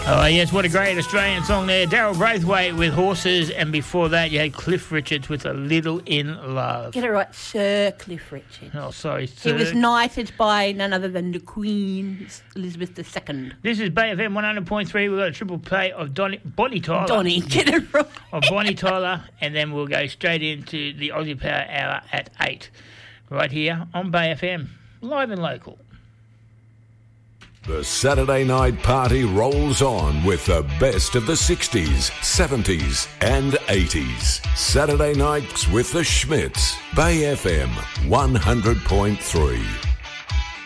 Oh, yes, what a great Australian song there. Daryl Braithwaite with Horses, and before that you had Cliff Richards with A Little in Love. Get it right, Sir Cliff Richards. Oh, sorry, Sir. He was knighted by none other than the Queen, Elizabeth II. This is Bay FM 100.3. We've got a triple play of Bonnie Tyler. Donnie, get it right. Of Bonnie Tyler, and then we'll go straight into the Aussie Power Hour at 8. Right here on Bay FM, live and local. The Saturday night party rolls on with the best of the 60s, 70s and 80s. Saturday nights with the Schmitz. Bay FM 100.3.